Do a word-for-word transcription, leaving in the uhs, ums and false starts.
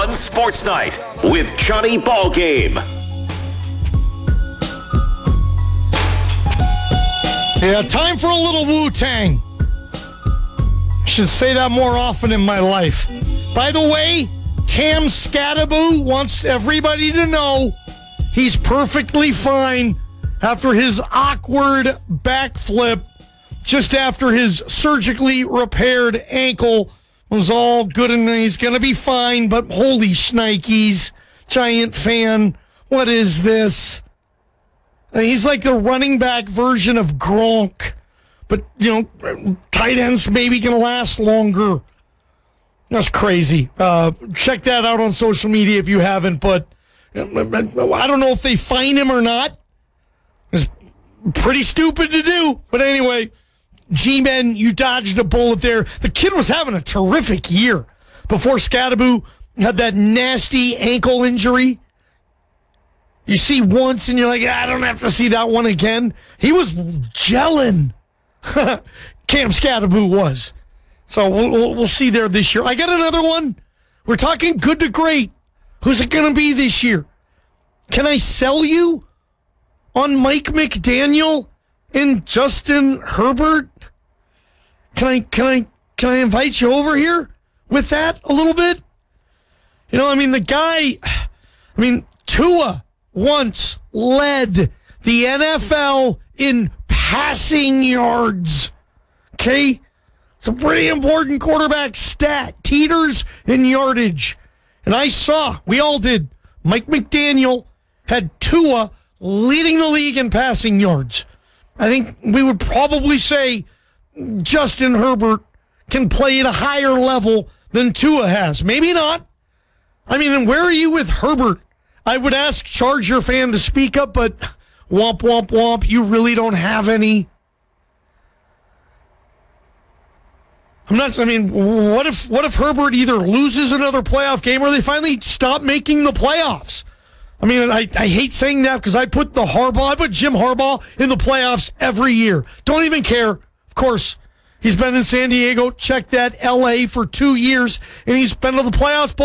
On Sports Night with Johnny Ballgame. Yeah, time for a little Wu-Tang. Should say that more often in my life. By the way, Cam Skattebo wants everybody to know he's perfectly fine after his awkward backflip just after his surgically repaired ankle was all good and he's going to be fine, but holy shnikes, Giant fan, what is this? He's like the running back version of Gronk, but, you know, tight ends maybe can last longer. That's crazy. Uh, check that out on social media if you haven't, but I don't know if they fine him or not. It's pretty stupid to do, but anyway, G-Men, you dodged a bullet there. The kid was having a terrific year before Skattebo had that nasty ankle injury. You see once and you're like, I don't have to see that one again. He was gelling. Cam Skattebo was. So we'll, we'll, we'll see there this year. I got another one. We're talking good to great. Who's it going to be this year? Can I sell you on Mike McDaniel and Justin Herbert? Can I can I can I invite you over here with that a little bit? You know, I mean, the guy, I mean, Tua once led the N F L in passing yards. Okay? It's a pretty important quarterback stat. Teeters and yardage. And I saw, we all did, Mike McDaniel had Tua leading the league in passing yards. I think we would probably say Justin Herbert can play at a higher level than Tua has. Maybe not. I mean, where are you with Herbert? I would ask Charger fan to speak up, but womp, womp, womp, you really don't have any. I'm not, I mean, what if what if Herbert either loses another playoff game or they finally stop making the playoffs? I mean, I, I hate saying that because I put the Harbaugh, I put Jim Harbaugh in the playoffs every year. Don't even care. Of course, he's been in San Diego, check that, L A for two years, and he's been to the playoffs.